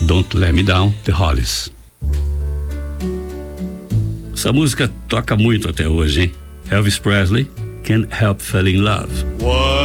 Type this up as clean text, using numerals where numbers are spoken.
Don't Let Me Down, The Hollies. Essa música toca muito até hoje, hein? Elvis Presley, Can't Help Falling in Love.